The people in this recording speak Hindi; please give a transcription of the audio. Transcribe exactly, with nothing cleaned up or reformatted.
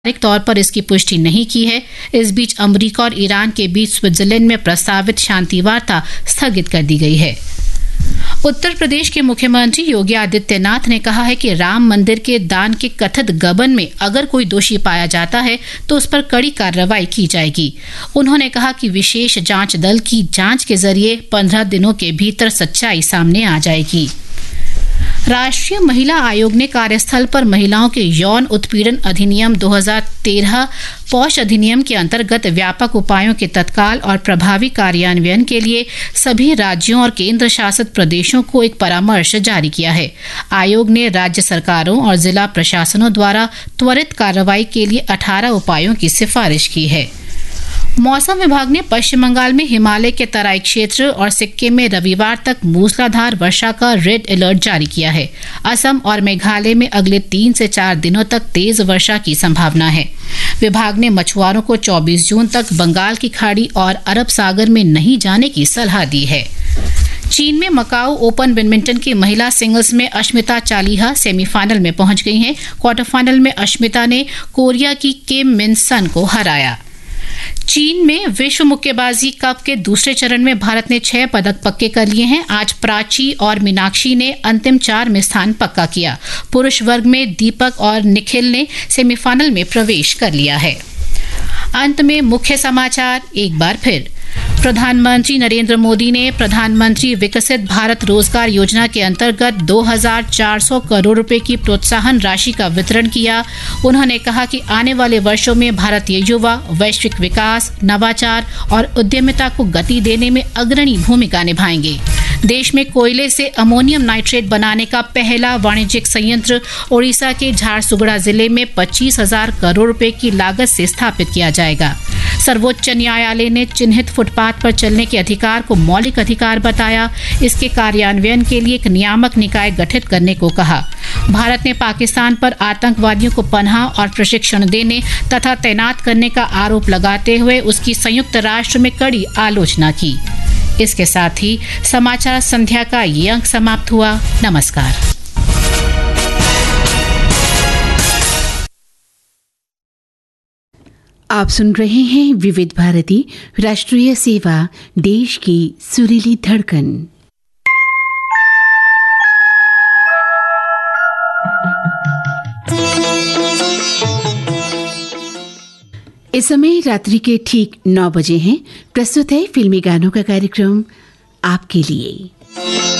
आधिकारिक तौर पर इसकी पुष्टि नहीं की है। इस बीच अमेरिका और ईरान के बीच स्विट्जरलैंड में प्रस्तावित शांति वार्ता स्थगित कर दी गई है। उत्तर प्रदेश के मुख्यमंत्री योगी आदित्यनाथ ने कहा है कि राम मंदिर के दान के कथित गबन में अगर कोई दोषी पाया जाता है तो उस पर कड़ी कार्रवाई की जाएगी। उन्होंने कहा कि विशेष जांच दल की जांच के जरिए पंद्रह दिनों के भीतर सच्चाई सामने आ जाएगी। राष्ट्रीय महिला आयोग ने कार्यस्थल पर महिलाओं के यौन उत्पीड़न अधिनियम दो हज़ार तेरह पौष अधिनियम के अंतर्गत व्यापक उपायों के तत्काल और प्रभावी कार्यान्वयन के लिए सभी राज्यों और केंद्र शासित प्रदेशों को एक परामर्श जारी किया है। आयोग ने राज्य सरकारों और जिला प्रशासनों द्वारा त्वरित कार्रवाई के लिए अठारह उपायों की सिफारिश की है। मौसम विभाग ने पश्चिम बंगाल में हिमालय के तराई क्षेत्र और सिक्किम में रविवार तक मूसलाधार वर्षा का रेड अलर्ट जारी किया है। असम और मेघालय में अगले तीन से चार दिनों तक तेज वर्षा की संभावना है। विभाग ने मछुआरों को चौबीस जून तक बंगाल की खाड़ी और अरब सागर में नहीं जाने की सलाह दी है। चीन में मकाऊ ओपन बैडमिंटन की महिला सिंगल्स में अश्मिता चालीहा सेमीफाइनल में पहुंच गई हैं। क्वार्टर फाइनल में अश्मिता ने कोरिया की किम मिन सन को हराया। चीन में विश्व मुक्केबाजी कप के दूसरे चरण में भारत ने छह पदक पक्के कर लिए हैं। आज प्राची और मीनाक्षी ने अंतिम चार में स्थान पक्का किया। पुरुष वर्ग में दीपक और निखिल ने सेमीफाइनल में प्रवेश कर लिया है। अंत में मुख्य समाचार एक बार फिर। प्रधानमंत्री नरेंद्र मोदी ने प्रधानमंत्री विकसित भारत रोजगार योजना के अंतर्गत दो हज़ार चार सौ करोड़ रुपए की प्रोत्साहन राशि का वितरण किया। उन्होंने कहा कि आने वाले वर्षों में भारतीय युवा वैश्विक विकास, नवाचार और उद्यमिता को गति देने में अग्रणी भूमिका निभाएंगे। देश में कोयले से अमोनियम नाइट्रेट बनाने का पहला वाणिज्यिक संयंत्र ओडिशा के झारसुगुड़ा जिले में पच्चीस हजार करोड़ रुपए की लागत से स्थापित किया जाएगा। सर्वोच्च न्यायालय ने चिन्हित फुटपाथ पर चलने के अधिकार को मौलिक अधिकार बताया। इसके कार्यान्वयन के लिए एक नियामक निकाय गठित करने को कहा। भारत ने पाकिस्तान पर आतंकवादियों को पनाह और प्रशिक्षण देने तथा तैनात करने का आरोप लगाते हुए उसकी संयुक्त राष्ट्र में कड़ी आलोचना की। इसके साथ ही समाचार संध्या का ये अंक समाप्त हुआ। नमस्कार। आप सुन रहे हैं विविध भारती राष्ट्रीय सेवा, देश की सुरीली धड़कन। इस समय रात्रि के ठीक नौ बजे हैं। प्रस्तुत है फिल्मी गानों का कार्यक्रम आपके लिए।